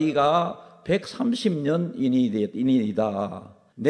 나이가 130년이다.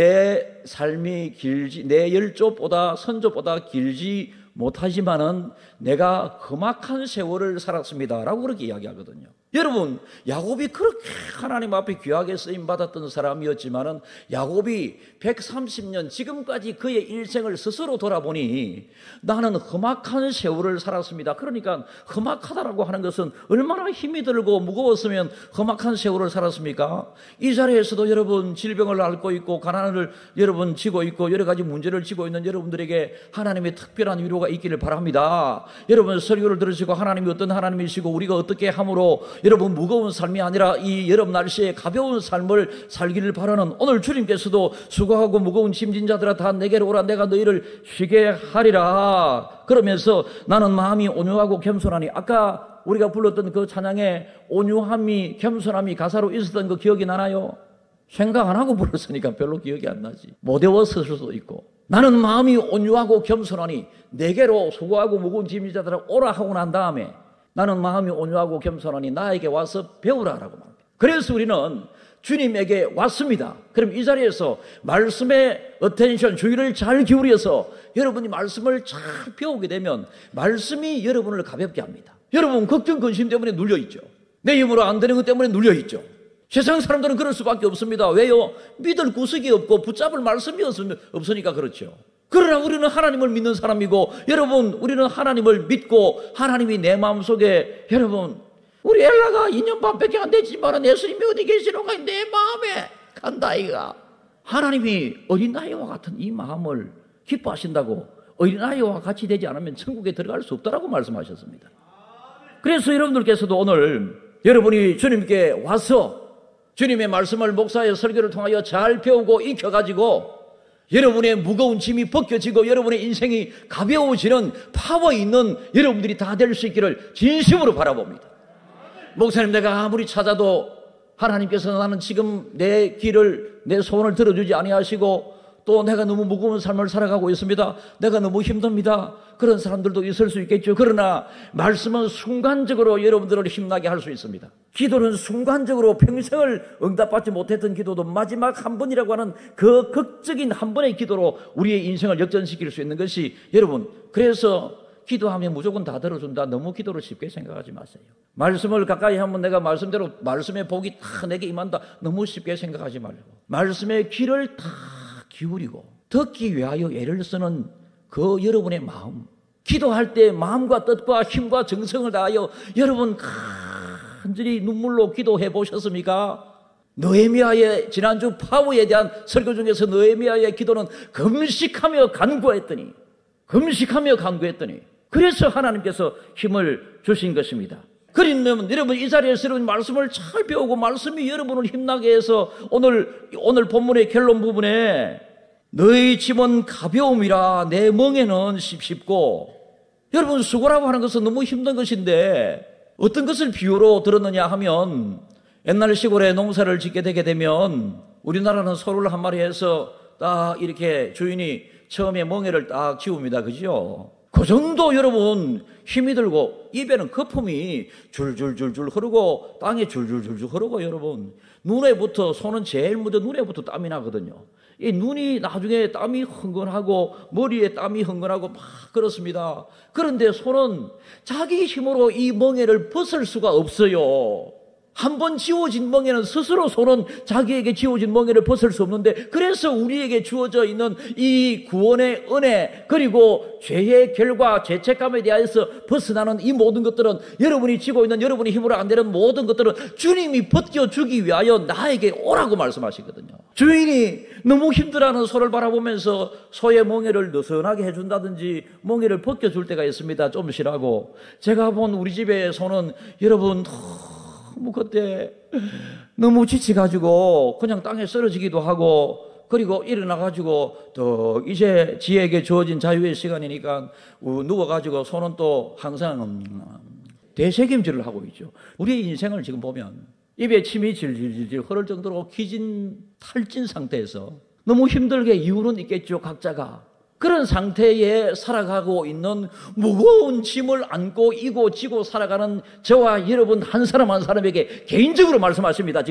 내 삶이 길지, 내 열조보다 선조보다 길지 못하지만은 내가 험악한 세월을 살았습니다 라고 그렇게 이야기하거든요. 여러분, 야곱이 그렇게 하나님 앞에 귀하게 쓰임받았던 사람이었지만은 야곱이 130년 지금까지 그의 일생을 스스로 돌아보니 나는 험악한 세월을 살았습니다. 그러니까 험악하다라고 하는 것은 얼마나 힘이 들고 무거웠으면 험악한 세월을 살았습니까? 이 자리에서도 여러분 질병을 앓고 있고 가난을 여러분 지고 있고 여러 가지 문제를 지고 있는 여러분들에게 하나님의 특별한 위로가 있기를 바랍니다. 여러분 설교를 들으시고 하나님이 어떤 하나님이시고 우리가 어떻게 함으로 여러분 무거운 삶이 아니라 이 여름 날씨에 가벼운 삶을 살기를 바라는 오늘 주님께서도 수고하고 무거운 짐진 자들아 다 내게로 오라 내가 너희를 쉬게 하리라 그러면서 나는 마음이 온유하고 겸손하니 아까 우리가 불렀던 그 찬양에 온유함이 겸손함이 가사로 있었던 거 기억이 나나요? 생각 안 하고 불렀으니까 별로 기억이 안 나지. 못 외웠을 수도 있고 나는 마음이 온유하고 겸손하니 내게로 수고하고 무거운 짐진 자들아 오라 하고 난 다음에 나는 마음이 온유하고 겸손하니 나에게 와서 배우라라고 말합니다. 그래서 우리는 주님에게 왔습니다. 그럼 이 자리에서 말씀의 어텐션, 주의를 잘 기울여서 여러분이 말씀을 잘 배우게 되면 말씀이 여러분을 가볍게 합니다. 여러분 걱정, 근심 때문에 눌려있죠. 내 힘으로 안 되는 것 때문에 눌려있죠. 세상 사람들은 그럴 수밖에 없습니다. 왜요? 믿을 구석이 없고 붙잡을 말씀이 없으니까 그렇죠. 그러나 우리는 하나님을 믿는 사람이고 여러분 우리는 하나님을 믿고 하나님이 내 마음속에 여러분 우리 엘라가 2년 반밖에 안 됐지만 예수님이 어디 계시는가 내 마음에 간다 이가 하나님이 어린아이와 같은 이 마음을 기뻐하신다고 어린아이와 같이 되지 않으면 천국에 들어갈 수 없다라고 말씀하셨습니다. 그래서 여러분들께서도 오늘 여러분이 주님께 와서 주님의 말씀을 목사의 설교를 통하여 잘 배우고 익혀가지고 여러분의 무거운 짐이 벗겨지고 여러분의 인생이 가벼워지는 파워 있는 여러분들이 다 될 수 있기를 진심으로 바라봅니다. 목사님 내가 아무리 찾아도 하나님께서 나는 지금 내 길을 내 소원을 들어주지 아니하시고 또 내가 너무 무거운 삶을 살아가고 있습니다. 내가 너무 힘듭니다. 그런 사람들도 있을 수 있겠죠. 그러나 말씀은 순간적으로 여러분들을 힘나게 할 수 있습니다. 기도는 순간적으로 평생을 응답받지 못했던 기도도 마지막 한 번이라고 하는 그 극적인 한 번의 기도로 우리의 인생을 역전시킬 수 있는 것이 여러분 그래서 기도하면 무조건 다 들어준다. 너무 기도를 쉽게 생각하지 마세요. 말씀을 가까이 하면 내가 말씀대로 말씀의 복이 다 내게 임한다. 너무 쉽게 생각하지 말고 말씀의 귀를 다 기울이고 듣기 위하여 애를 쓰는 그 여러분의 마음 기도할 때 마음과 뜻과 힘과 정성을 다하여 여러분 간절히 눈물로 기도해 보셨습니까? 느헤미야의 지난주 파워에 대한 설교 중에서 느헤미야의 기도는 금식하며 간구했더니 그래서 하나님께서 힘을 주신 것입니다. 그러면 여러분 이 자리에서 여러분 말씀을 잘 배우고 말씀이 여러분을 힘나게 해서 오늘 본문의 결론 부분에 너희 짐은 가벼움이라 내 멍에는 쉽고 여러분 수고라고 하는 것은 너무 힘든 것인데 어떤 것을 비유로 들었느냐 하면 옛날 시골에 농사를 짓게 되게 되면 우리나라는 소를 한 마리 해서 딱 이렇게 주인이 처음에 멍에를 딱 지웁니다. 그죠? 그 정도 여러분 힘이 들고 입에는 거품이 줄줄줄줄 흐르고 땅에 줄줄줄줄 흐르고 여러분 눈에부터 손은 제일 먼저 눈에부터 땀이 나거든요. 이 눈이 나중에 땀이 흥건하고 머리에 땀이 흥건하고 막 그렇습니다. 그런데 손은 자기 힘으로 이 멍에를 벗을 수가 없어요. 한번 지워진 멍에는 스스로 손은 자기에게 지워진 멍에를 벗을 수 없는데 그래서 우리에게 주어져 있는 이 구원의 은혜 그리고 죄의 결과 죄책감에 대해서 벗어나는 이 모든 것들은 여러분이 지고 있는 여러분의 힘으로 안 되는 모든 것들은 주님이 벗겨주기 위하여 나에게 오라고 말씀하시거든요. 주인이 너무 힘들어하는 소를 바라보면서 소의 멍에를 느슨하게 해준다든지 멍에를 벗겨줄 때가 있습니다. 좀 쉬라고. 제가 본 우리 집의 소는 여러분 그때 너무 지쳐가지고 그냥 땅에 쓰러지기도 하고 그리고 일어나가지고 또 이제 지에게 주어진 자유의 시간이니까 누워가지고 손은 또 항상 대책임질을 하고 있죠. 우리의 인생을 지금 보면 입에 침이 질질질 흐를 정도로 탈진 상태에서 너무 힘들게 이유는 있겠죠. 각자가 그런 상태에 살아가고 있는 무거운 짐을 안고 이고 지고 살아가는 저와 여러분 한 사람 한 사람에게 개인적으로 말씀하십니다.